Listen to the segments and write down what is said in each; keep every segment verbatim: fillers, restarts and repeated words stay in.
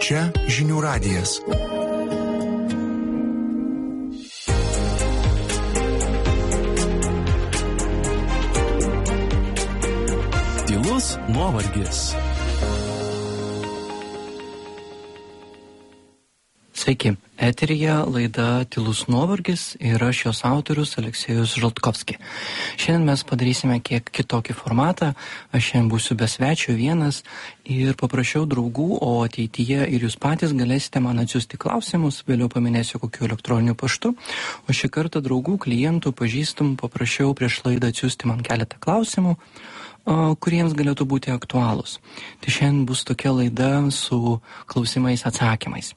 Čia žinių radijas. Tylus nuovargis. Sveiki, eteryje laida Tylus nuovargis ir aš jos autorius Aleksejus Žaltkovski. Šiandien mes padarysime kiek kitokį formatą, aš šiandien būsiu be svečio vienas ir paprašiau draugų, o ateityje ir jūs patys galėsite man atsiųsti klausimus, vėliau paminėsiu kokiu elektroniniu paštu, o šį kartą draugų, klientų, pažįstamų paprašiau prieš laidą atsiųsti man keletą klausimų, kuriems galėtų būti aktualūs. Tai šiandien bus tokia laida su klausimais atsakymais.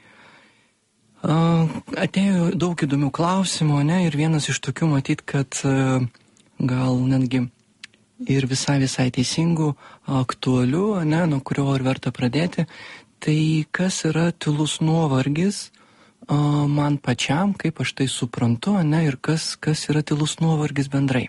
Uh, atėjo daug įdomių klausimų, ne, ir vienas iš tokių matyt, kad uh, gal netgi ir visai visai teisingų, aktualių, ne, nuo kurio ir verta pradėti, tai kas yra tylus nuovargis uh, man pačiam, kaip aš tai suprantu, ne, ir kas, kas yra tylus nuovargis bendrai.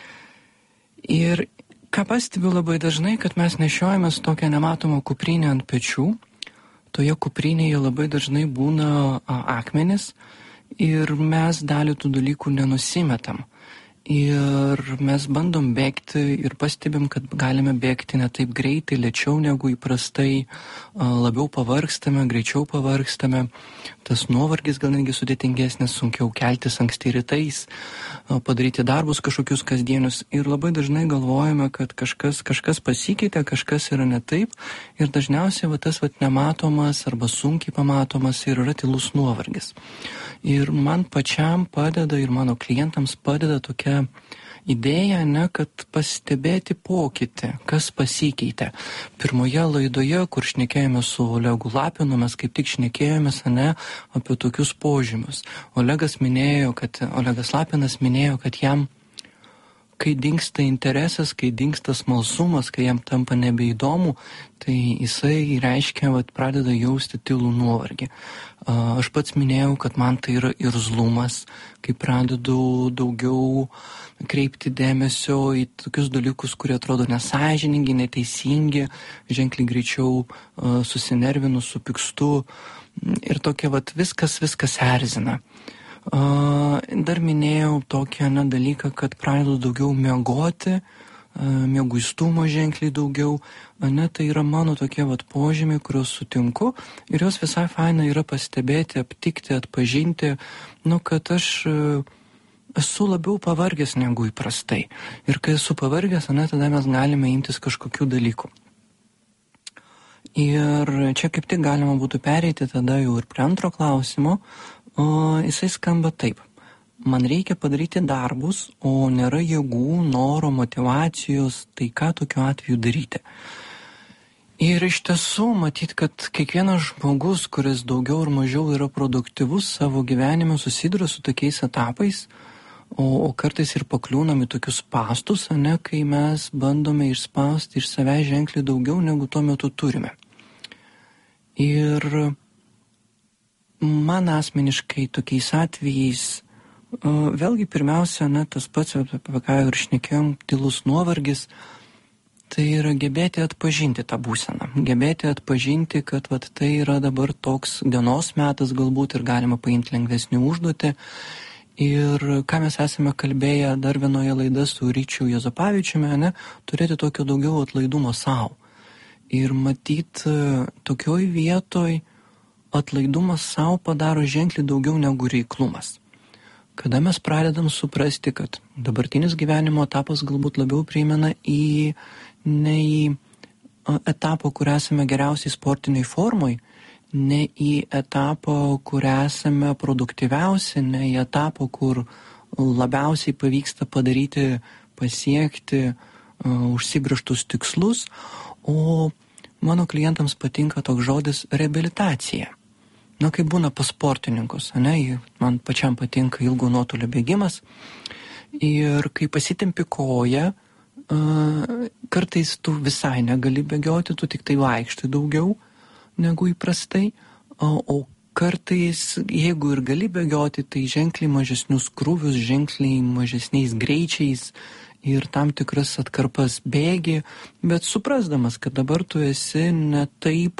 Ir ką pastebiu labai dažnai, kad mes nešiojamės tokią nematomą kuprinę ant pečių. Toje kuprinėje labai dažnai būna a, akmenis ir mes dalį tų dalykų nenusimetam. Ir mes bandom bėgti ir pastebim, kad galime bėgti ne taip greitai, lėčiau negu įprastai, a, labiau pavargstame, greičiau pavargstame. Tas nuovargis gal netgi sudėtingesnis, sunkiau keltis anksti rytais, a, padaryti darbus kažkokius kasdienius. Ir labai dažnai galvojame, kad kažkas, kažkas pasikeitė, kažkas yra ne taip. Ir dažniausiai va, tas va, nematomas arba sunkiai pamatomas ir yra tylus nuovargis. Ir man pačiam padeda ir mano klientams padeda tokia idėja, ne, kad pastebėti pokytį, kas pasikeitė. Pirmoje laidoje, kur šnekėjome su Olegu Lapinu, mes kaip tik šnekėjomės, ne, apie tokius požymius. Olegas minėjo, kad, Olegas Lapinas minėjo, kad jam, kai dingsta interesas, kai dingsta smalsumas, kai jam tampa nebeįdomu, tai jisai reiškia, vat, pradeda jausti tylų nuovargį. Aš pats minėjau, kad man tai yra irzlumas, kai pradedu daugiau kreipti dėmesio į tokius dalykus, kurie atrodo nesąžiningi, neteisingi, ženkliai greičiau uh, susinervinu, supykstu ir tokia, vat, viskas, viskas erzina. Uh, dar minėjau tokią ne, dalyką, kad pradedu daugiau miegoti, uh, mieguistumo ženkliai daugiau, ne, tai yra mano tokie vat, požymiai, kuriuos sutinku ir juos visai faina yra pastebėti, aptikti, atpažinti, nu, kad aš uh, esu labiau pavargęs negu įprastai. Ir kai esu pavargęs, ne, tada mes galime imtis kažkokių dalykų. Ir čia kaip tik galima būtų pereiti tada jau ir prie antro klausimo. O jisai skamba taip. Man reikia padaryti darbus, o nėra jėgų, noro, motyvacijos, tai ką tokiu atveju daryti. Ir iš tiesų matyt, kad kiekvienas žmogus, kuris daugiau ar mažiau yra produktyvus savo gyvenime, susiduria su tokiais etapais, o, o kartais ir pakliūnam į tokius spastus, ne, kai mes bandome išspausti iš savęs ženkliai daugiau, negu tuo metu turime. Ir man asmeniškai tokiais atvejais, vėlgi pirmiausia, ne, tas pats, apie ką ir šnekėjom, tylus nuovargis, tai yra gebėti atpažinti tą būseną, gebėti atpažinti, kad vat, tai yra dabar toks dienos metas galbūt ir galima paimti lengvesnį užduotį. Ir ką mes esame kalbėję dar vienoje laidą su Ryčiu Juozapavičiumi, ne, turėti tokio daugiau atlaidumo savo. Ir matyt, tokioj vietoj atlaidumas savo padaro ženkliai daugiau negu reiklumas. Kada mes pradedam suprasti, kad dabartinis gyvenimo etapas galbūt labiau primena į, ne į etapą, kur esame geriausiai sportiniai formai, ne į etapą, kur esame produktyviausi, ne į etapą, kur labiausiai pavyksta padaryti, pasiekti uh, užsibrėžtus tikslus, o mano klientams patinka toks žodis reabilitacija. Na, kaip būna pas sportininkus, ne, man pačiam patinka ilgo nuotolio bėgimas ir kai pasitempi koją, kartais tu visai negali bėgioti, tu tik tai vaikštai daugiau negu įprastai, o kartais, jeigu ir gali bėgioti, tai ženkliai mažesnius krūvius, ženkliai mažesniais greičiais ir tam tikras atkarpas bėgi, bet suprasdamas, kad dabar tu esi ne taip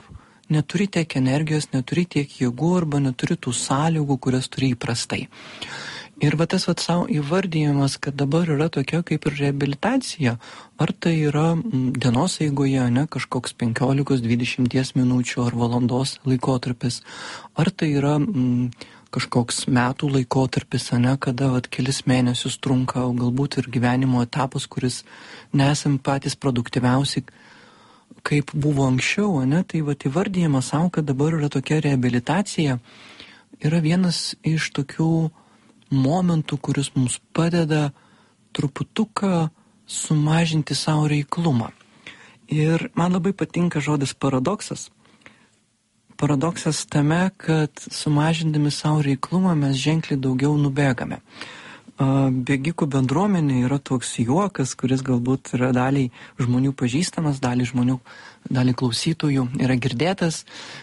neturi tiek energijos, neturi tiek jėgų arba neturi tų sąlygų, kurias turi įprastai. Ir va tas vat savo įvardyjimas, kad dabar yra tokia kaip ir reabilitacija, ar tai yra dienos eigoje, ne, kažkoks penkiolikos dvidešimties minučių ar valandos laikotarpis, ar tai yra m, kažkoks metų laikotarpis, ne, kada vat kelis mėnesius trunka, o galbūt ir gyvenimo etapas, kuris nesam patys produktyviausi, kaip buvo anksčiau, ne, tai vat įvardyjimas savo, kad dabar yra tokia reabilitacija, yra vienas iš tokių momentų, kuris mums padeda truputuką sumažinti savo reiklumą. Ir man labai patinka žodis paradoksas. Paradoksas tame, kad sumažindami savo reiklumą mes ženkliai daugiau nubėgame. Bėgikų bendruomenė yra toks juokas, kuris galbūt yra daliai žmonių pažįstamas, daliai žmonių, daliai klausytojų yra girdėtas.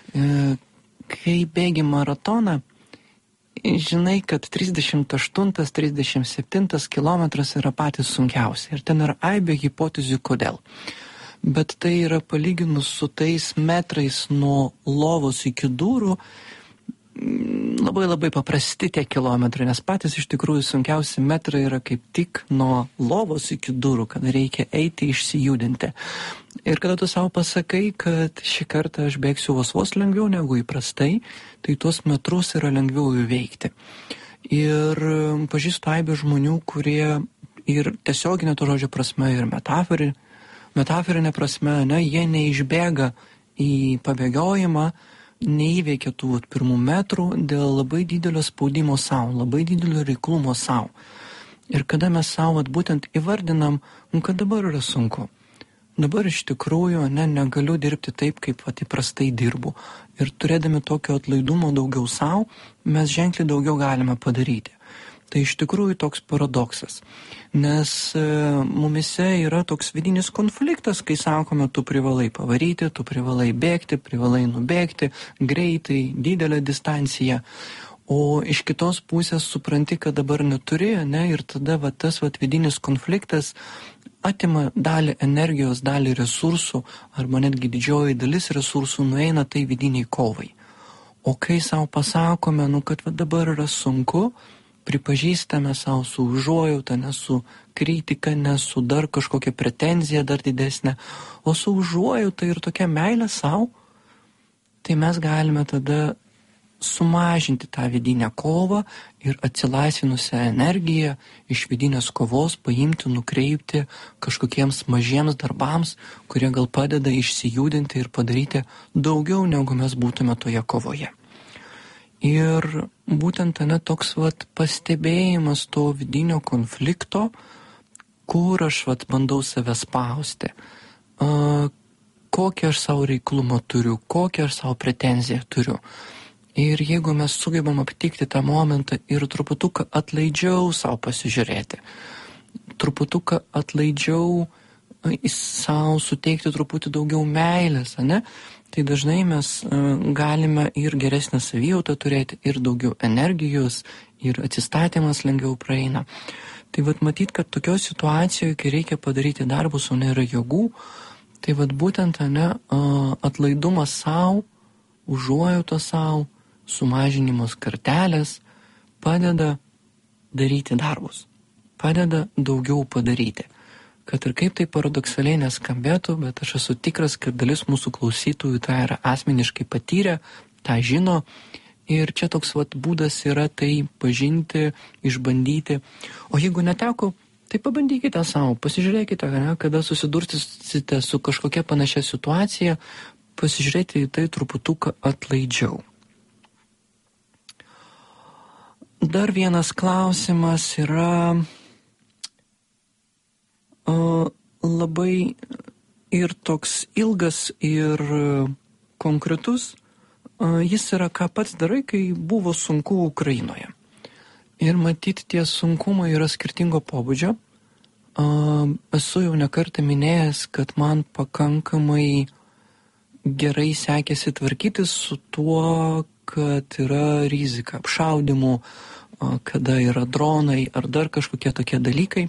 Kai bėgi maratoną, žinai, kad trisdešimt aštuntas trisdešimt septintas kilometras yra patys sunkiausi. Ir ten yra aibė hipotezių kodėl. Bet tai yra palyginus su tais metrais nuo lovos iki durų labai labai paprasti tie kilometrai, nes patys iš tikrųjų sunkiausi metrai yra kaip tik nuo lovos iki durų, kada reikia eiti išsijudinti. Ir kada tu savo pasakai, kad šį kartą aš bėgsiu vos vos lengviau negu įprastai, tai tuos metrus yra lengviau įveikti. Ir pažįstu aibę žmonių, kurie ir tiesioginė to žodžio prasme, ir metaforinė, metaforinė prasme, ne, jie neišbėga į pabėgiojimą, neįveikia tų vat, pirmų metrų dėl labai didelio spaudimo savo, labai didelio reiklumo savo. Ir kada mes savo vat, būtent įvardinam, kad dabar yra sunku. Dabar iš tikrųjų ne, negaliu dirbti taip, kaip vat, įprastai dirbu. Ir turėdami tokio atlaidumo daugiau savo, mes ženkliai daugiau galime padaryti. Tai iš tikrųjų toks paradoksas, nes e, mumise yra toks vidinis konfliktas, kai sakome, tu privalai pavaryti, tu privalai bėgti, privalai nubėgti, greitai, didelę distanciją, o iš kitos pusės supranti, kad dabar neturi, ne, ir tada va, tas va, vidinis konfliktas atima dalį energijos, dalį resursų, arba netgi didžioji dalis resursų nueina tai vidiniai kovai. O kai savo pasakome, nu, kad va, dabar yra sunku, pripažįstame savo su užuojauta, ne su kritika, ne su dar kažkokia pretenzija dar didesnė, o su užuojauta ir tokia meilė savo, tai mes galime tada sumažinti tą vidinę kovą ir atsilaisvinusią energiją iš vidinės kovos paimti, nukreipti kažkokiems mažiems darbams, kurie gal padeda išsijudinti ir padaryti daugiau, negu mes būtume toje kovoje. Ir būtent ne toks vat, pastebėjimas to vidinio konflikto, kur aš vat, bandau save spausti, uh, kokią aš savo reiklumą turiu, kokią aš savo pretenziją turiu. Ir jeigu mes sugebam aptikti tą momentą ir truputuką atlaidžiau savo pasižiūrėti, truputuką atlaidžiau savo suteikti truputį daugiau meilės, ne? Tai dažnai mes uh, galime ir geresnę savijautą turėti, ir daugiau energijos, ir atsistatymas lengviau praeina. Tai vat matyt, kad tokioje situacijoje, kai reikia padaryti darbus, o nėra jėgų, tai vat būtent ne, uh, atlaidumas savo, užuojauta savo, sumažinimas kartelės padeda daryti darbus, padeda daugiau padaryti. Kad ir kaip tai paradoksaliai neskambėtų, bet aš esu tikras, kad dalis mūsų klausytojų tą yra asmeniškai patyrę, tą žino. Ir čia toks vat, būdas yra tai pažinti, išbandyti. O jeigu neteko, tai pabandykite savo, pasižiūrėkite, ne, kada susidursite su kažkokia panašia situacija, pasižiūrėti į tai truputuką atlaidžiau. Dar vienas klausimas yra Uh, labai ir toks ilgas ir uh, konkretus. Uh, jis yra, ką pats darai, kai buvo sunku Ukrainoje. Ir matyti tie sunkumai yra skirtingo pobūdžio. Uh, esu jau nekartą minėjęs, kad man pakankamai gerai sekėsi tvarkytis su tuo, kad yra rizika apšaudimų, uh, kada yra dronai ar dar kažkokie tokie dalykai.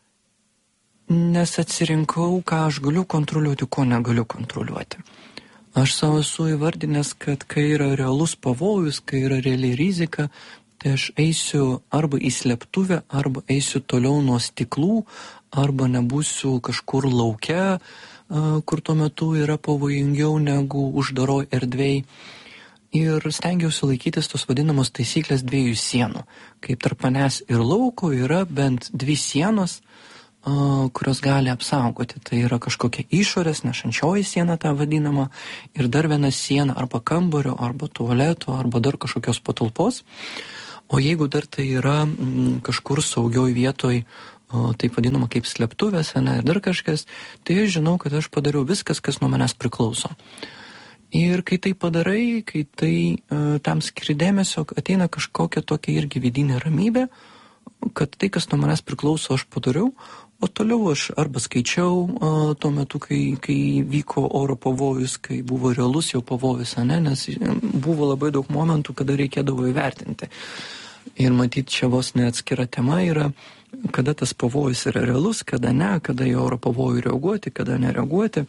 Nes atsirinkau, ką aš galiu kontroliuoti, ko negaliu kontroliuoti. Aš savo esu įvardinęs, kad kai yra realus pavojus, kai yra reali rizika, tai aš eisiu arba į slėptuvę, arba eisiu toliau nuo stiklų, arba nebūsiu kažkur lauke, kur tuo metu yra pavojingiau negu uždaroj erdvėj. Ir stengiausi laikytis tos vadinamos taisyklės dviejų sienų. Kaip tarp manęs ir lauko yra bent dvi sienos, kurios gali apsaugoti. Tai yra kažkokia išorės, nešančioji siena tą vadinama, ir dar viena siena arba kambario, arba tualeto, arba dar kažkokios patalpos. O jeigu dar tai yra m, kažkur saugioj vietoj, o, taip vadinama kaip slėptuvėse, ne, ir dar kažkas, tai aš žinau, kad aš padariau viskas, kas nuo manęs priklauso. Ir kai tai padarai, kai tai uh, tam skiri dėmesio, ateina kažkokia tokia irgi vidinė ramybė, kad tai, kas nuo manęs priklauso, aš padariau, o toliau aš arba skaičiau uh, tuo metu, kai, kai vyko oro pavojus, kai buvo realus jau pavojus, ne, nes buvo labai daug momentų, kada reikėdavo įvertinti. Ir matyt, čia vos neatskira tema yra, kada tas pavojus yra realus, kada ne, kada į oro pavojų reaguoti, kada nereaguoti.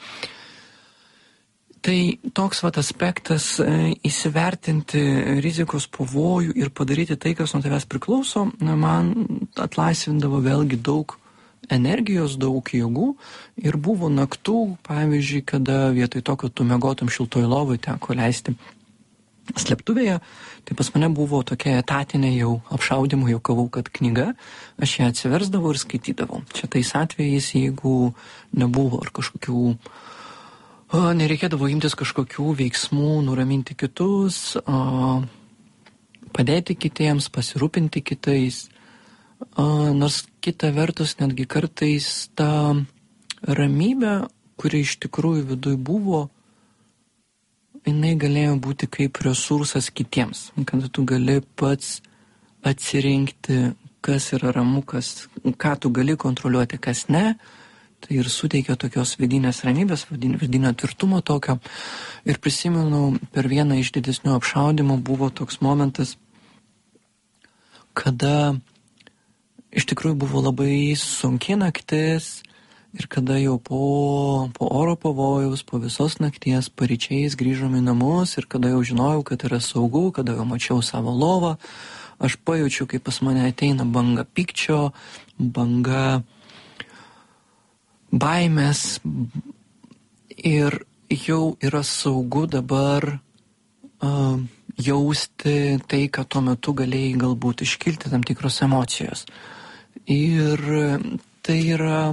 Tai toks vat aspektas e, įsivertinti rizikos pavojų ir padaryti tai, kas nuo tavęs priklauso, na, man atlaisvindavo vėlgi daug energijos, daug jėgų. Ir buvo naktų, pavyzdžiui, kada vietoj to, kad tu miegotum šiltoj lovoj, teko leisti slėptuvėje, tai pas mane buvo tokia etatinė jau apšaudimų, jau kavau, kad knyga, aš ją atsiversdavau ir skaitydavau. Čia tais atvejais, jeigu nebuvo ar kažkokių O, nereikėdavo imtis kažkokių veiksmų, nuraminti kitus, o, padėti kitiems, pasirūpinti kitais. O, nors kita vertus netgi kartais ta ramybė, kuri iš tikrųjų viduj buvo, jinai galėjo būti kaip resursas kitiems. Kad tu gali pats atsirinkti, kas yra ramu, kas, ką tu gali kontroliuoti, kas ne. Tai ir suteikia tokios vidinės ramybės, vidinio tvirtumo tokio. Ir prisimenu, per vieną iš didesnių apšaudimų buvo toks momentas, kada iš tikrųjų buvo labai sunki naktis ir kada jau po, po oro pavojaus, po visos nakties paryčiais grįžom į namus ir kada jau žinojau, kad yra saugu, kada jau mačiau savo lovą, aš pajaučiu, kaip pas mane ateina banga pykčio, banga baimės ir jau yra saugu dabar uh, jausti tai, kad tuo metu galėjai galbūt iškilti tam tikros emocijos. Ir tai yra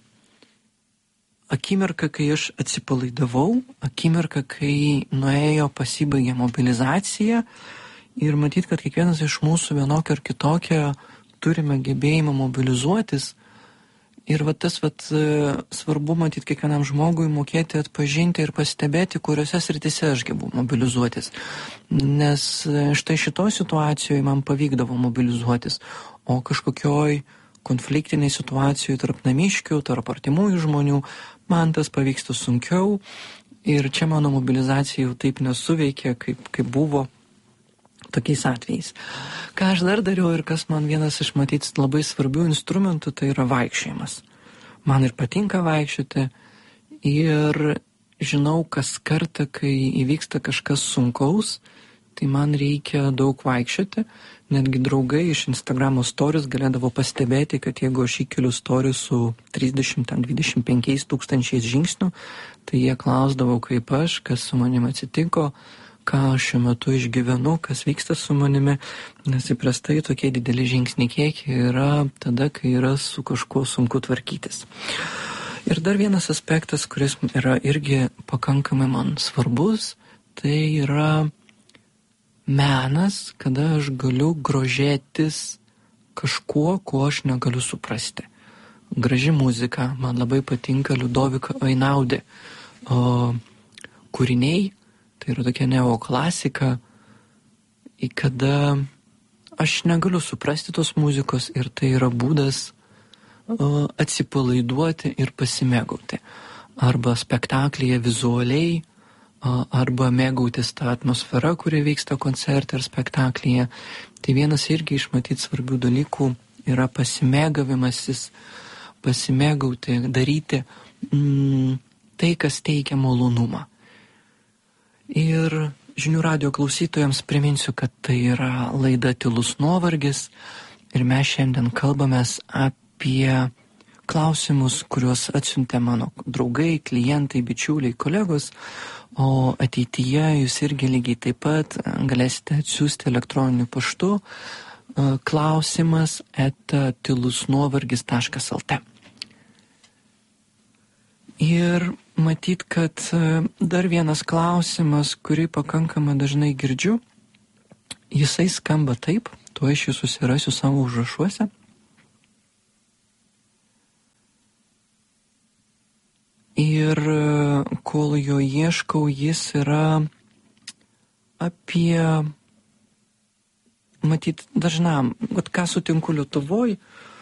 akimirka, kai aš atsipalaidavau, akimirka, kai nuėjo pasibaigė mobilizacija ir matyt, kad kiekvienas iš mūsų vienokia ar kitokia turime gebėjimą mobilizuotis. Ir va tas vat, svarbu matyti kiekvienam žmogui mokėti atpažinti ir pastebėti, kuriuose srityse aš gebu mobilizuotis. Nes štai šitoj situacijoje man pavykdavo mobilizuotis, o kažkokioj konfliktiniai situacijoj tarp namiškių, tarp artimųjų žmonių, man tas pavyksta sunkiau ir čia mano mobilizacija jau taip nesuveikia, kaip, kaip buvo tokiais atvejais. Ką aš dar dariau ir kas man vienas iš matyt labai svarbių instrumentų, tai yra vaikščiojimas. Man ir patinka vaikščioti ir žinau, kas kartą, kai įvyksta kažkas sunkaus, tai man reikia daug vaikščioti. Netgi draugai iš Instagramo stories galėdavo pastebėti, kad jeigu aš įkeliu story su trisdešimt dvidešimt penkiais tūkstančiais žingsnių, tai jie klausdavo, kaip aš, kas su manim atsitiko, ką aš šiuo metu išgyvenu, kas vyksta su manimi, nes įprastai tokie dideli žingsniai kiekiai yra tada, kai yra su kažkuo sunku tvarkytis. Ir dar vienas aspektas, kuris yra irgi pakankamai man svarbus, tai yra menas, kada aš galiu grožėtis kažkuo, ko aš negaliu suprasti. Graži muzika, man labai patinka Liudoviko Einaudi o, kūriniai, tai yra tokia neoklasika, į kada aš negaliu suprasti tos muzikos ir tai yra būdas o, atsipalaiduoti ir pasimėgauti. Arba spektaklyje vizualiai, o, arba mėgautis tą atmosferą, kuri vyksta koncerte ar spektaklyje. Tai vienas irgi iš matyt svarbių dalykų yra pasimėgavimasis, pasimėgauti, daryti mm, tai, kas teikia malonumą. Ir žinių radio klausytojams priminsiu, kad tai yra laida Tylus nuovargis ir mes šiandien kalbamės apie klausimus, kuriuos atsiuntė mano draugai, klientai, bičiuliai, kolegos, o ateityje jūs irgi lygiai taip pat galėsite atsiųsti elektroniniu paštu klausimas eta tylusnuovargis taškas lt. Ir matyt, kad dar vienas klausimas, kurį pakankamai dažnai girdžiu, jisai skamba taip, tuo aš jį susirasiu savo užrašuose. Ir kol jo ieškau, jis yra apie, matyt, dažnam, vat ką sutinku Lietuvoj,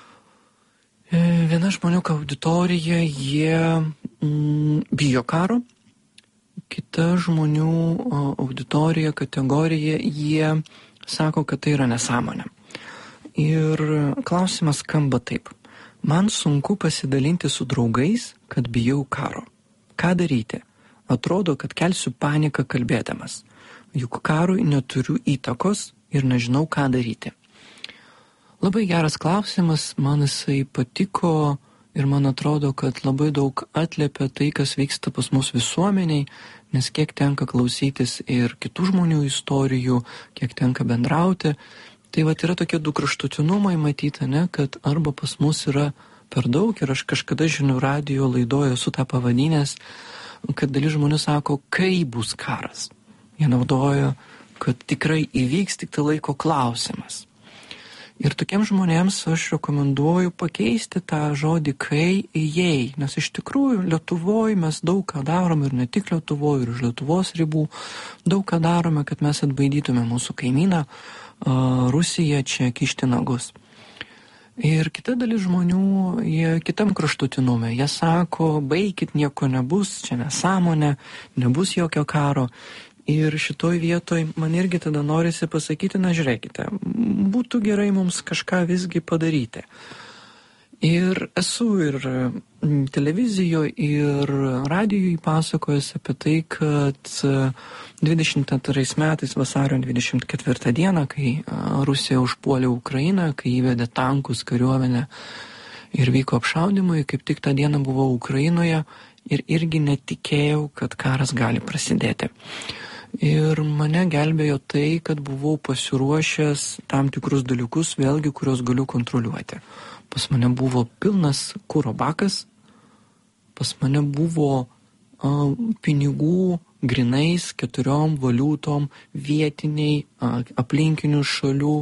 viena žmonių auditorija, jie mm, bijo karo, kita žmonių auditorija, kategorija, jie sako, kad tai yra nesąmonė. Ir klausimas skamba taip. Man sunku pasidalinti su draugais, kad bijau karo. Ką daryti? Atrodo, kad kelsiu paniką kalbėdamas. Juk karui neturiu įtakos ir nežinau, ką daryti. Labai geras klausimas, man jisai patiko ir man atrodo, kad labai daug atliepia tai, kas vyksta pas mus visuomeniai, nes kiek tenka klausytis ir kitų žmonių istorijų, kiek tenka bendrauti, tai vat yra tokie du kraštutinumai matyti, ne, kad arba pas mus yra per daug ir aš kažkada žinių radijo laidoje esu tą pavadinęs, kad dalis žmonių sako, kai bus karas. Jie naudoja, kad tikrai įvyks, tik tai laiko klausimas. Ir tokiems žmonėms aš rekomenduoju pakeisti tą žodį kai į jei, nes iš tikrųjų Lietuvoje mes daug ką darom ir ne tik Lietuvoje, ir už Lietuvos ribų, daug ką darome, kad mes atbaidytume mūsų kaimyną uh, Rusiją čia kišti nagus. Ir kita dalis žmonių, jie kitam kraštutinume, jie sako, baikit, nieko nebus, čia nesąmonė, nebus jokio karo. Ir šitoj vietoj man irgi tada norisi pasakyti, na žiūrėkite, būtų gerai mums kažką visgi padaryti. Ir esu ir televizijoje, ir radijoje pasakojęs apie tai, kad dvidešimt antrais metais vasario dvidešimt ketvirtą dieną, kai Rusija užpuolė Ukrainą, kai įvedė tankus, kariuomenę ir vyko apšaudymai, kaip tik tą dieną buvau Ukrainoje ir irgi netikėjau, kad karas gali prasidėti. Ir mane gelbėjo tai, kad buvau pasiruošęs tam tikrus dalykus, vėlgi, kuriuos galiu kontroliuoti. Pas mane buvo pilnas kuro bakas, pas mane buvo a, pinigų grinais keturiom valiutom, vietiniai, a, aplinkinių šalių,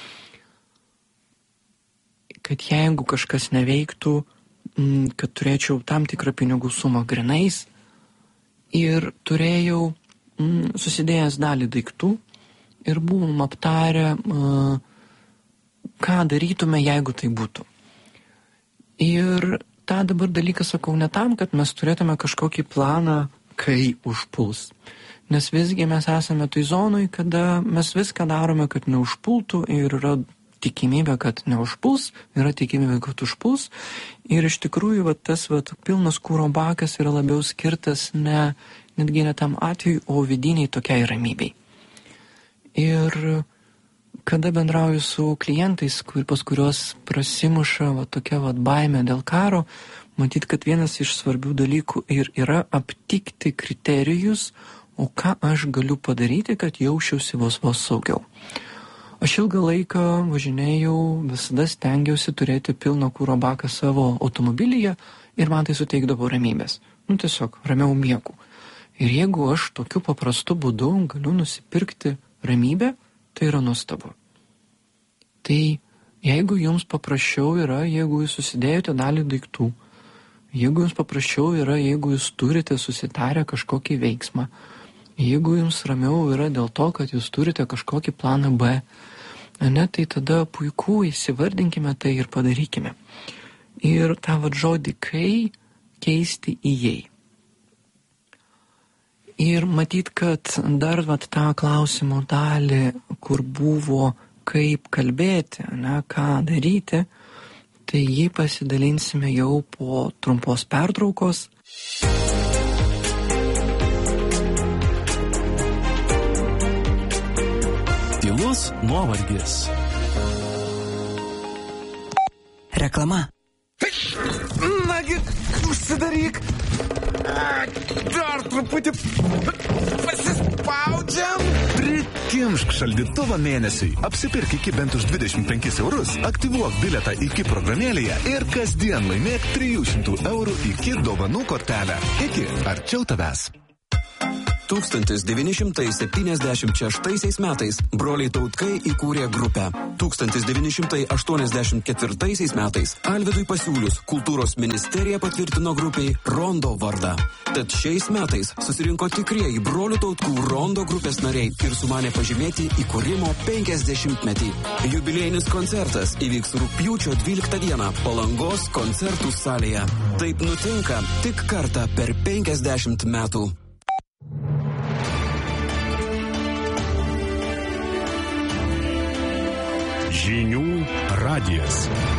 kad jeigu kažkas neveiktų, m, kad turėčiau tam tikrą pinigų sumą grinais ir turėjau susidėjęs dalį daiktų ir buvom aptarę, ką darytume, jeigu tai būtų. Ir tą dabar dalyką sakau ne tam, kad mes turėtume kažkokį planą, kai užpuls. Nes visgi mes esame toj zonoj, kada mes viską darome, kad neužpultų ir yra tikimybė, kad neužpuls, yra tikimybė, kad užpuls. Ir iš tikrųjų va, tas va, pilnas kūro bakas yra labiau skirtas ne netgi ne tam atveju, o vidiniai tokiai ramybei. Ir kada bendrauju su klientais, kur, pas kuriuos prasimuša va, tokia va, baimė dėl karo, matyt, kad vienas iš svarbių dalykų ir yra aptikti kriterijus, o ką aš galiu padaryti, kad jausčiausi vos vos saugiau. Aš ilgą laiką važinėjau, visada stengiausi turėti pilną kūro baką savo automobilyje ir man tai suteikdavo ramybės. Nu, tiesiog ramiau miegu. Ir jeigu aš tokiu paprastu būdu galiu nusipirkti ramybę, tai yra nuostabu. Tai jeigu jums paprasčiau yra, jeigu jūs susidėjote dalį daiktų, jeigu jums paprasčiau yra, jeigu jūs turite susitarę kažkokį veiksmą, jeigu jums ramiau yra dėl to, kad jūs turite kažkokį planą B, ne, tai tada puiku, įsivardinkime tai ir padarykime. Ir tą vad žodį kai keisti į jei. Ir matyt, kad dar vat, tą klausimo dalį, kur buvo kaip kalbėti, ne, ką daryti, tai jį pasidalinsime jau po trumpos pertraukos. nuovargis. Reklama. Nagi, užsidaryk. Dar truputį pasispaudžiam. Prikimšk šaldytuvą mėnesiui. Apsipirk iki bent už dvidešimt penkis eurus, aktyvuok bilietą iki programėlėje ir kasdien laimėk trijų šimtų eurų iki dovanų kortelę. Iki arčiau tavęs. tūkstantis devyni šimtai septyniasdešimt šeštaisiais metais broliai Tautkai įkūrė grupę. tūkstantis devyni šimtai aštuoniasdešimt ketvirtaisiais metais Alvydui pasiūlius kultūros ministerija patvirtino grupiai Rondo vardą. Tad šiais metais susirinko tikrieji brolių Tautkų Rondo grupės nariai ir sumanė pažymėti įkūrimo penkiasdešimtmetį. Jubiliejinis koncertas įvyks rugpjūčio dvyliktą dieną Palangos koncertų salėje. Taip nutinka tik kartą per penkiasdešimt metų. Žinių radijas.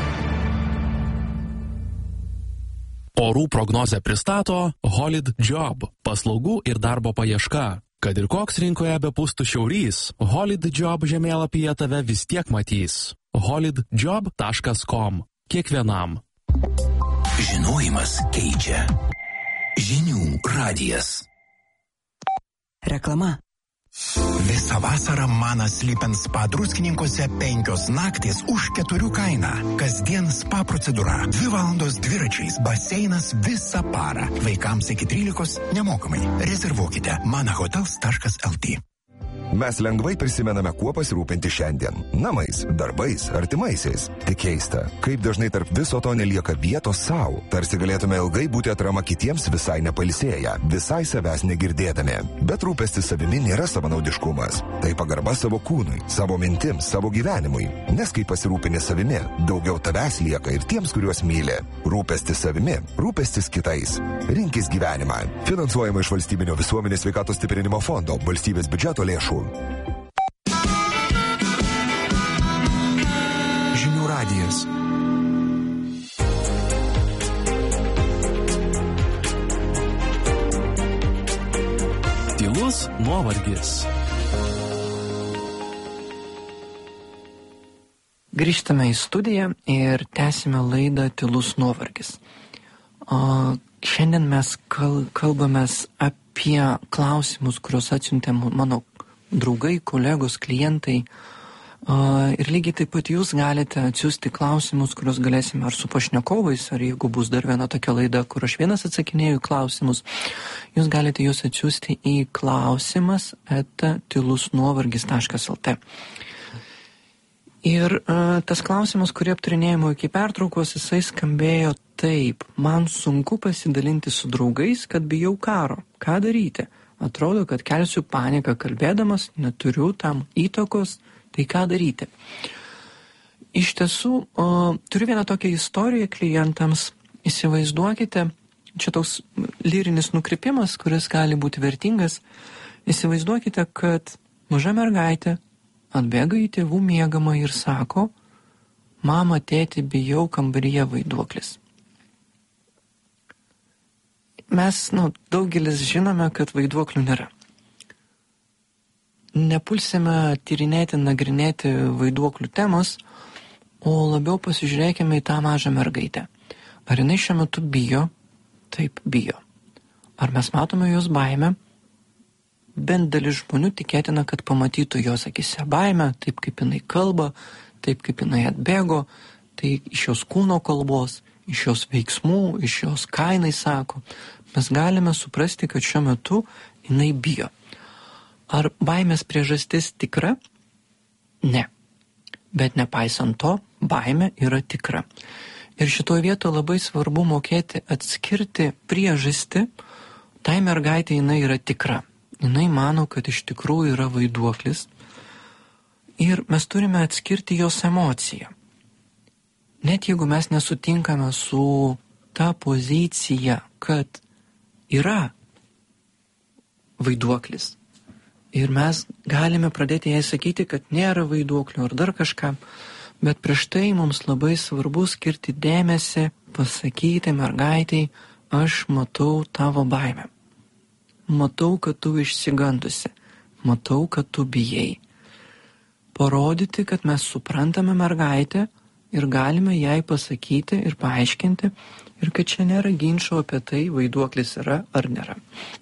Orų prognozę pristato Holid Job – paslaugų ir darbo paieška. Kad ir koks rinkoje bepūstų šiaurys, Holid Job žemėlapyje tave vis tiek matys. holid job taškas com. Kiekvienam. Žinojimas keičia. Žinių radijas. Reklama. Visą vasarą Manas Sleep Spa Druskininkuose penkios naktys už keturių kainą. Kasdien spa procedūra. Dvi valandos dviračiais, baseinas visą parą. Vaikams iki trylikos nemokamai. Rezervuokite manahotels taškas lt. Mes lengvai prisimename, kuo pasirūpinti šiandien. Namais, darbais, artimaisiais. Tik keista, kaip dažnai tarp viso to nelieka vietos savo. Tarsi galėtume ilgai būti atrama kitiems visai nepalsėję, visai savęs negirdėdami. Bet rūpestis savimi nėra savanaudiškumas. Tai pagarba savo kūnui, savo mintims, savo gyvenimui. Nes kai pasirūpini savimi, daugiau tavęs lieka ir tiems, kuriuos myli. Rūpestis savimi, rūpestis kitais. Rinkis gyvenimą. Finansuojama iš Valstybinio visuomenės sveikatos stiprinimo fondo, valstybės biudžeto lėšų. Žinių radijas. Tylus nuovargis. Grįžtame į studiją ir tęsime laidą Tylus nuovargis. O šiandien mes kal- kalbamės apie klausimus, kuriuos atsiuntė mano draugai, kolegos, klientai. Uh, ir lygiai taip pat jūs galite atsiųsti klausimus, kuriuos galėsime ar su pašnekovais, ar jeigu bus dar viena tokia laida, kur aš vienas atsakinėju klausimus, jūs galite juos atsiųsti į klausimas eta tylusnuovargis taškas lt. Ir uh, tas klausimas, kurį aptarinėjimo iki pertraukos, jisai skambėjo taip. Man sunku pasidalinti su draugais, kad bijau karo. Ką daryti? Atrodo, kad kelsiu paniką kalbėdamas, neturiu tam įtakos, tai ką daryti? Iš tiesų, o, turiu vieną tokią istoriją klientams. Įsivaizduokite, čia toks lyrinis nukrypimas, kuris gali būti vertingas. Įsivaizduokite, kad maža mergaitė atbėga į tėvų miegamą ir sako, mama, tėti, bijau, kambaryje vaiduoklis. Mes, nu, daugelis žinome, kad vaiduoklių nėra. Nepulsime tyrinėti, nagrinėti vaiduoklių temos, o labiau pasižiūrėkime į tą mažą mergaitę. Ar jinai šiuo metu bijo? Taip, bijo. Ar mes matome jos baimę? Bent dalis žmonių tikėtina, kad pamatytų jos akise baimę, taip kaip jinai kalba, taip kaip jinai atbėgo, tai iš jos kūno kalbos, iš jos veiksmų, iš jos ką jinai sako, mes galime suprasti, kad šiuo metu jinai bijo. Ar baimės priežastis tikra? Ne. Bet nepaisant to, baimė yra tikra. Ir šitoje vietoje labai svarbu mokėti atskirti priežastį. Tai mergaitė jinai yra tikra. Jinai mano, kad iš tikrųjų yra vaiduoklis. Ir mes turime atskirti jos emociją. Net jeigu mes nesutinkame su ta pozicija, kad yra vaiduoklis, ir mes galime pradėti jai sakyti, kad nėra vaiduoklio ar dar kažką, bet prieš tai mums labai svarbu skirti dėmesį, pasakyti mergaitei, aš matau tavo baimę. Matau, kad tu išsigandusi. Matau, kad tu bijai. parodyti, kad mes suprantame mergaitę ir galime jai pasakyti ir paaiškinti, ir kad čia nėra ginčo apie tai, vaiduoklis yra ar nėra.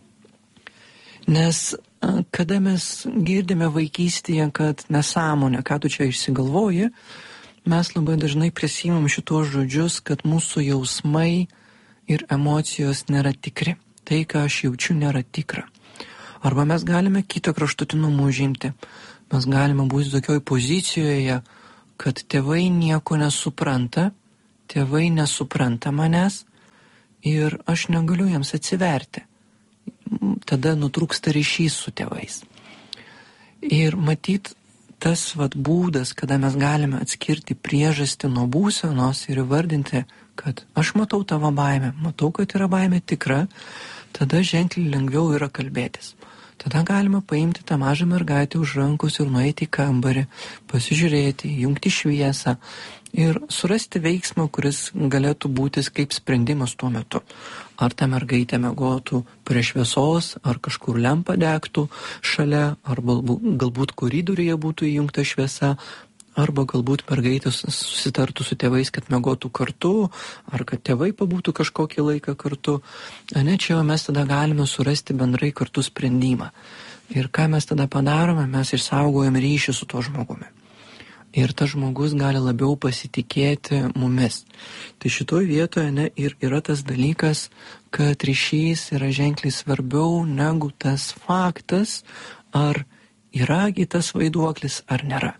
Nes kada mes girdime vaikystėje, kad nesąmonė, ką tu čia išsigalvoji, mes labai dažnai prisimam šitos žodžius, kad mūsų jausmai ir emocijos nėra tikri. Tai, ką aš jaučiu, nėra tikra. Arba mes galime kitą kraštutinumą užimti. Mes galime būti tokioj pozicijoje, kad tėvai nieko nesupranta, tėvai nesupranta manęs ir aš negaliu jiems atsiverti. Tada nutrūksta ryšys su tėvais. Ir matyt, tas vat būdas, kada mes galime atskirti priežastį nuo būsenos ir įvardinti, kad aš matau tavo baimę, matau, kad yra baimė tikra, tada ženkliai lengviau yra kalbėtis. Tada galima paimti tą mažą mergaitę už rankos ir nueiti į kambarį, pasižiūrėti, jungti šviesą ir surasti veiksmą, kuris galėtų būti kaip sprendimas tuo metu. Ar ta mergaitė miegotų prie šviesos, ar kažkur lempa degtų šalia, ar galbūt koridoriuje būtų įjungta šviesa, arba galbūt mergaitės susitartų su tėvais, kad miegotų kartu, ar kad tėvai pabūtų kažkokį laiką kartu. Ne, čia mes tada galime surasti bendrai kartu sprendimą. Ir ką mes tada padarome, mes išsaugojame ryšį su tuo žmogumi. Ir tas žmogus gali labiau pasitikėti mumis. Tai šitoj vietoje ne, ir yra tas dalykas, kad ryšys yra ženkliai svarbiau negu tas faktas, ar yra tas vaiduoklis ar nėra.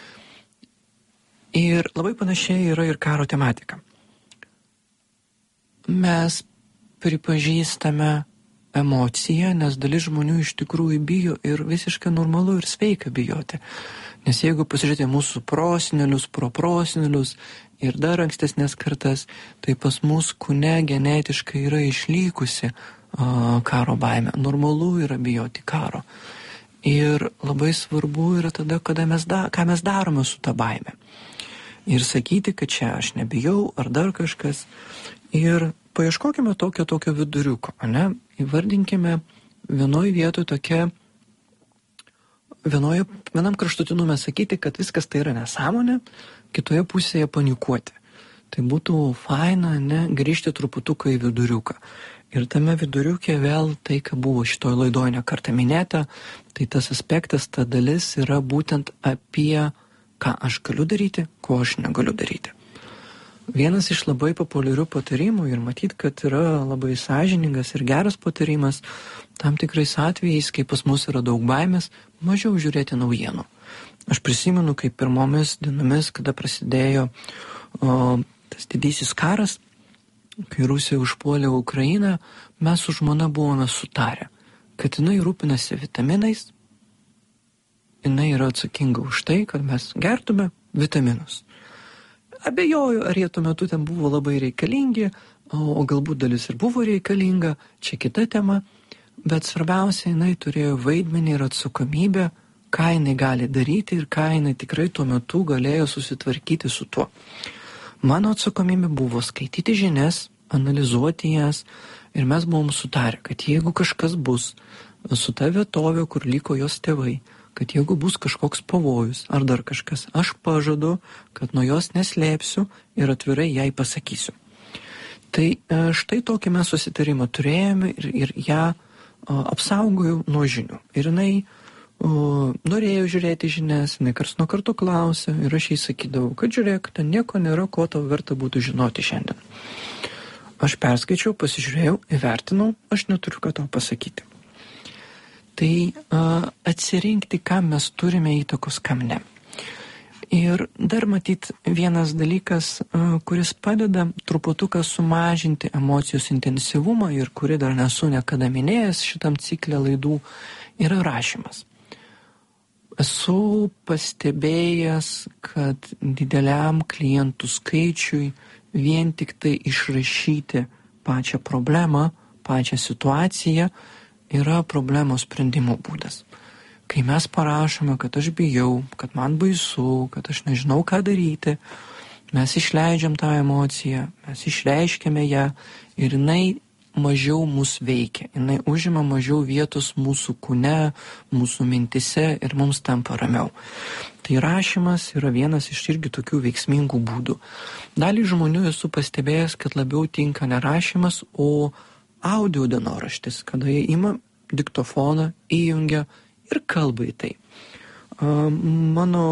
Ir labai panašiai yra ir karo tematika. Mes pripažįstame emociją, nes dalis žmonių iš tikrųjų bijo ir visiškai normalu ir sveika bijoti. Nes jeigu pasižiūrėti mūsų prosenelius, proprosenelius ir dar ankstesnės kartas, tai pas mus kūne genetiškai yra išlykusi uh, karo baimė. Normalu yra bijoti karo. Ir labai svarbu yra tada, kada mes da, ką mes darome su ta baime. Ir sakyti, kad čia aš nebijau, ar dar kažkas. Ir paieškokime tokio tokio viduriuko, ne? Įvardinkime vienoj vietoj tokia, vienoje, vienam kraštutinume sakyti, kad viskas tai yra nesąmonė, kitoje pusėje panikuoti. Tai būtų faina, ne, grįžti truputuką į viduriuką. Ir tame viduriukė vėl tai, ką buvo šitoj laidoje ne kartą minėta, tai tas aspektas, ta dalis yra būtent apie ką aš galiu daryti, ko aš negaliu daryti. Vienas iš labai populiarių patarimų ir matyt, kad yra labai sąžiningas ir geras patarimas, tam tikrais atvejais, kai pas mus yra daug baimės, mažiau žiūrėti naujienų. Aš prisimenu, kaip pirmomis dienomis, kada prasidėjo o, tas didysis karas, kai Rusija užpuolė Ukrainą, mes su žmona buvome sutarę, kad jinai rūpinasi vitaminais, jinai yra atsakinga už tai, kad mes gertume vitaminus. Abejoju, ar jie tuo metu ten buvo labai reikalingi, o, o galbūt dalis ir buvo reikalinga, čia kita tema, bet svarbiausia, jinai turėjo vaidmenį ir atsakomybę, ką jinai gali daryti ir ką jinai tikrai tuo metu galėjo susitvarkyti su tuo. Mano atsakomybė buvo skaityti žinias, analizuoti jas ir mes buvom sutarę, kad jeigu kažkas bus su ta vietovė, kur liko jos tėvai, kad jeigu bus kažkoks pavojus ar dar kažkas, aš pažadu, kad nuo jos neslėpsiu ir atvirai jai pasakysiu. Tai štai tokį mes susitarimą turėjome ir, ir ją o, apsaugojau nuo žinių. Ir jinai o, norėjo žiūrėti žinias, jinai kars nuo karto klausė ir aš jai sakydavau, kad žiūrėk, ten nieko nėra, ko tau verta būtų žinoti šiandien. Aš perskaičiau, pasižiūrėjau, įvertinau, aš neturiu ką tau pasakyti. Tai uh, atsirinkti, kam mes turime įtakos, kam ne. Ir dar matyt vienas dalykas, uh, kuris padeda truputuką sumažinti emocijos intensyvumą ir kuri dar nesu niekada minėjęs šitam cikle laidų, yra rašymas. Esu pastebėjęs, kad dideliam klientų skaičiui vien tik tai išrašyti pačią problemą, pačią situaciją, yra problemos sprendimo būdas. Kai mes parašome, kad aš bijau, kad man baisu, kad aš nežinau, ką daryti, mes išleidžiam tą emociją, mes išreiškiame ją ir jinai mažiau mus veikia, jinai užima mažiau vietos mūsų kūne, mūsų mintise ir mums tampa ramiau. Tai rašymas yra vienas iš irgi tokių veiksmingų būdų. Dalį žmonių esu pastebėjęs, kad labiau tinka ne rašymas, o audio dienoraštis, kada jie ima diktofoną, įjungia ir kalba į tai. Mano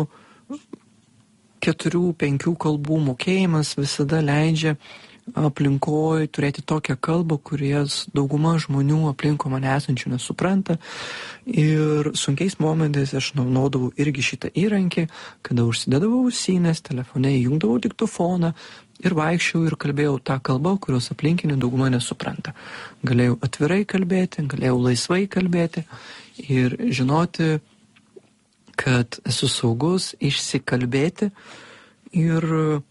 keturių, penkių kalbų mokėjimas visada leidžia aplinkoje turėti tokią kalbą, kurias dauguma žmonių aplinko mane esančių nesupranta. Ir sunkiais momentais aš naudodavau irgi šitą įrankį, kada užsidedavau ausines, telefone įjungdavau diktofoną ir vaikščiau ir kalbėjau tą kalbą, kurios aplinkiniai dauguma nesupranta. Galėjau atvirai kalbėti, galėjau laisvai kalbėti ir žinoti, kad esu saugus, išsikalbėti ir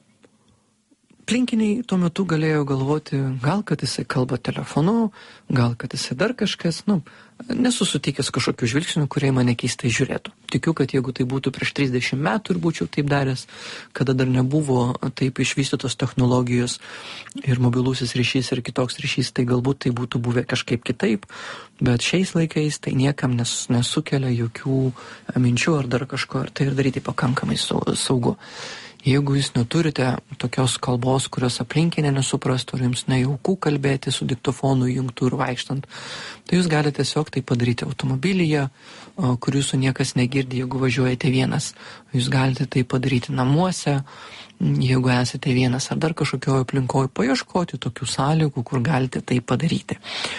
aplinkiniai tuo metu galėjo galvoti, gal kad jisai kalba telefonu, gal kad jisai dar kažkas, nu, nesu sutikęs kažkokių žvilgsnių, kurie mane keistai žiūrėtų. Tikiu, kad jeigu tai būtų prieš trisdešimt metų ir būčiau taip daręs, kada dar nebuvo taip išvystytos technologijos ir mobilusis ryšys ir kitoks ryšys, tai galbūt tai būtų buvę kažkaip kitaip, bet šiais laikais tai niekam nes, nesukelia jokių minčių ar dar kažko, ar tai ir daryti pakankamai saugu. Jeigu jūs neturite tokios kalbos, kurios aplinkinė nesuprastų, ar jums nejauku kalbėti su diktofonu įjungtų ir vaikštant, tai jūs galite tiesiog tai padaryti automobilyje, kur jūsų niekas negirdi, jeigu važiuojate vienas. Jūs galite tai padaryti namuose, jeigu esate vienas ar dar kažkokioje aplinkoje, paieškoti tokių sąlygų, kur galite tai padaryti.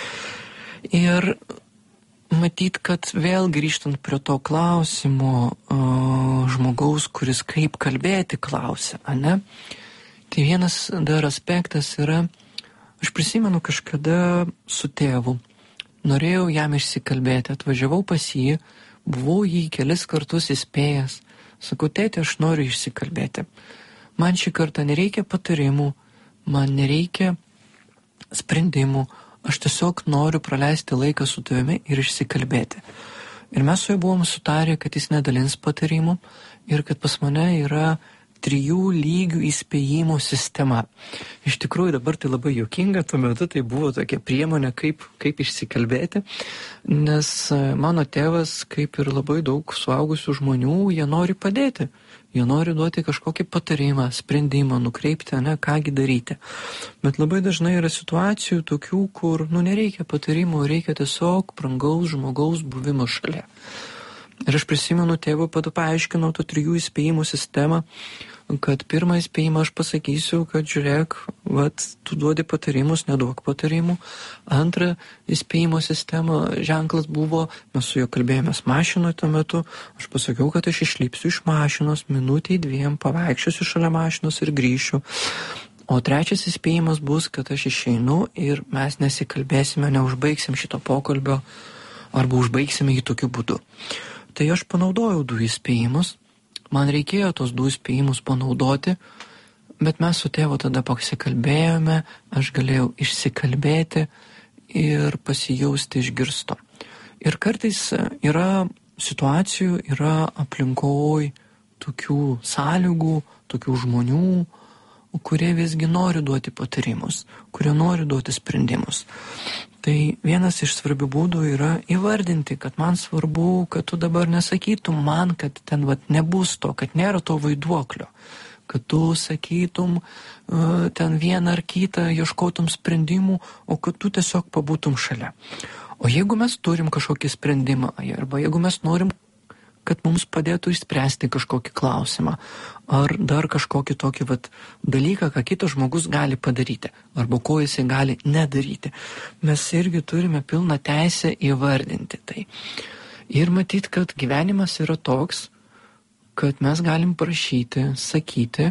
Ir matyt, kad vėl grįžtant prie to klausimo uh, žmogaus, kuris kaip kalbėti klausia, ane? Tai vienas dar aspektas yra, aš prisimenu kažkada su tėvu, norėjau jam išsikalbėti, atvažiavau pas jį, buvau jį kelis kartus įspėjęs, sakau, tėti, aš noriu išsikalbėti. Man šį kartą nereikia patarimų, man nereikia sprendimų, aš tiesiog noriu praleisti laiką su tavimi ir išsikalbėti. Ir mes su juo buvom sutarę, kad jis nedalins patarimų ir kad pas mane yra trijų lygių įspėjimo sistema. Iš tikrųjų dabar tai labai juokinga, tuo metu tai buvo tokia priemonė, kaip, kaip išsikalbėti, nes mano tėvas, kaip ir labai daug suaugusių žmonių, jie nori padėti. Jie nori duoti kažkokį patarimą, sprendimą, nukreipti, ne, kągi daryti. Bet labai dažnai yra situacijų tokių, kur, nu, nereikia patarimų, reikia tiesiog brangaus žmogaus buvimo šalia. Ir aš prisimenu, tėvų padu paaiškinau tų trijų įspėjimų sistemą, kad pirmą įspėjimą aš pasakysiu, kad žiūrėk, vat, tu duodi patarimus, neduok patarimų. Antrą įspėjimo sistemą ženklas buvo, mes su juo kalbėjomės mašinoje tuo metu, aš pasakiau, kad aš išlipsiu iš mašinos, minutei dviem, pavaikščiosiu šalia mašinos ir grįšiu. O trečias įspėjimas bus, kad aš išeinu ir mes nesikalbėsime, neužbaigsim šito pokalbio arba užbaigsime jį tokiu būdu. Tai aš panaudojau du įspėjimus. Man reikėjo tos du įspėjimus panaudoti, bet mes su tėvu tada pasikalbėjome, aš galėjau išsikalbėti ir pasijausti išgirsto. Ir kartais yra situacijų, yra aplinkoj tokių sąlygų, tokių žmonių, kurie visgi nori duoti patarimus, kurie nori duoti sprendimus. Tai vienas iš svarbių būdų yra įvardinti, kad man svarbu, kad tu dabar nesakytum man, kad ten vat, nebus to, kad nėra to vaiduoklio, kad tu sakytum uh, ten vieną ar kitą, ieškotum sprendimų, o kad tu tiesiog pabūtum šalia. O jeigu mes turim kažkokį sprendimą, arba jeigu mes norim, kad mums padėtų išspręsti kažkokį klausimą, ar dar kažkokį tokį vat, dalyką, ką kitas žmogus gali padaryti, arba ko jisai gali nedaryti. Mes irgi turime pilną teisę įvardinti tai. Ir matyti, kad gyvenimas yra toks, kad mes galim prašyti, sakyti,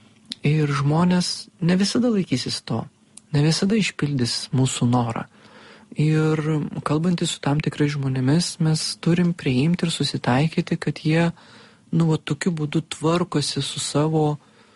ir žmonės ne visada laikysis to, ne visada išpildys mūsų norą. Ir kalbantys su tam tikrai žmonėmis, mes turim priimti ir susitaikyti, kad jie, nu, va, tokiu būdu tvarkosi su savo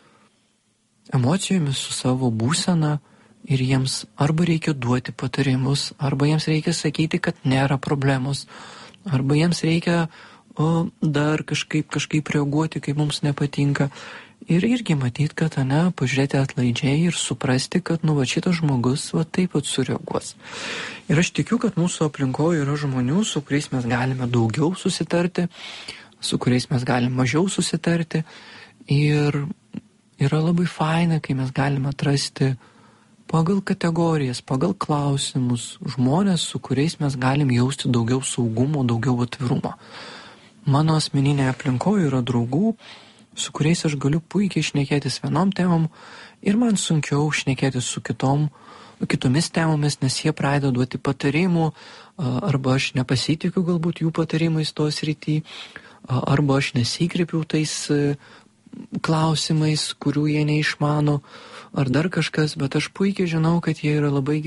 emocijomis, su savo būsena ir jiems arba reikia duoti patarimus, arba jiems reikia sakyti, kad nėra problemos, arba jiems reikia o, dar kažkaip, kažkaip reaguoti, kai mums nepatinka. Ir irgi matyt, kad, ne, pažiūrėti atlaidžiai ir suprasti, kad, nu, va, šitas žmogus, va, taip pat sureaguos. Ir aš tikiu, kad mūsų aplinkoje yra žmonių, su kuriais mes galime daugiau susitarti, su kuriais mes galime mažiau susitarti. Ir yra labai faina, kai mes galime atrasti pagal kategorijas, pagal klausimus žmonės, su kuriais mes galim jausti daugiau saugumo, daugiau atvirumo. Mano asmeninėje aplinkoje yra draugų, su kuriais aš galiu puikiai šnekėtis vienom temom ir man sunkiau šnekėtis su kitom, kitomis temomis, nes jie pradeda duoti patarimų, arba aš nepasitikiu galbūt jų patarimais to srity, arba aš nesikreipiu tais klausimais, kurių jie neišmano, ar dar kažkas, bet aš puikiai žinau, kad jie yra labai